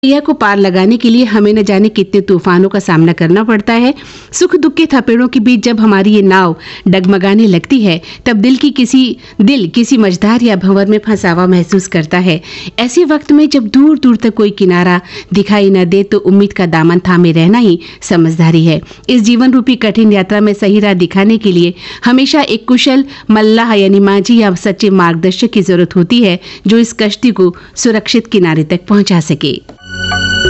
नैया को पार लगाने के लिए हमें न जाने कितने तूफानों का सामना करना पड़ता है। सुख दुख के थपेड़ों के बीच जब हमारी ये नाव डगमगाने लगती है, तब दिल किसी मझधार या भंवर में फंसा हुआ महसूस करता है। ऐसे वक्त में जब दूर दूर तक कोई किनारा दिखाई न दे, तो उम्मीद का दामन थामे रहना ही समझदारी है। इस जीवन रूपी कठिन यात्रा में सही राह दिखाने के लिए हमेशा एक कुशल मल्लाह यानी माझी या सच्चे मार्गदर्शक की जरूरत होती है, जो इस कश्ती को सुरक्षित किनारे तक पहुंचा सके।